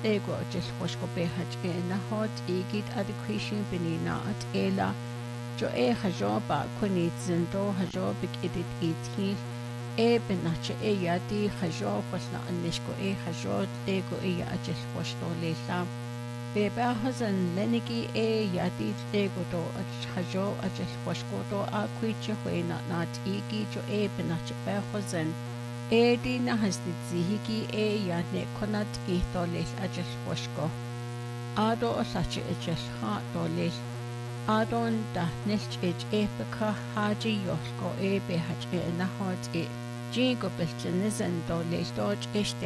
ego just washko behaj na hot igit adequation benina at ela jo hajoba kunit zindo hajobik edit itil benache yadi hajob wasna anishko hajod ego ajil washto lela beba hazan lenigi yadi ego do hajo ajil washko do akwiche huena nat igi jo benache behazan Dina has the zihiki yadne konat dolil ajil washko. Ado osachi ajil ha dolil. Adon da nilch epika haji yoshko behaj nahot jingo bilchinizan dolil dodge